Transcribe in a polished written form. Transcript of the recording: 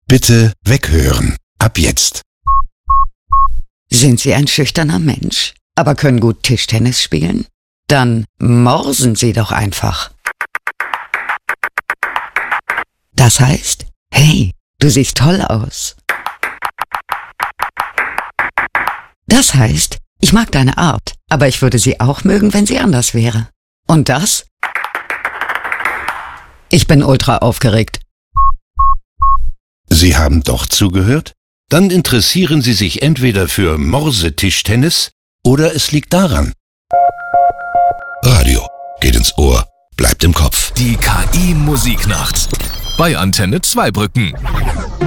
Bitte weghören. Ab jetzt. Sind Sie ein schüchterner Mensch, aber können gut Tischtennis spielen? Dann morsen Sie doch einfach. Das heißt, hey, du siehst toll aus. Das heißt, ich mag deine Art, aber ich würde sie auch mögen, wenn sie anders wäre. Und das? Ich bin ultra aufgeregt. Sie haben doch zugehört? Dann interessieren Sie sich entweder für Morsetischtennis oder es liegt daran. Radio geht ins Ohr, bleibt im Kopf. Die KI-Musiknacht bei Antenne Zweibrücken.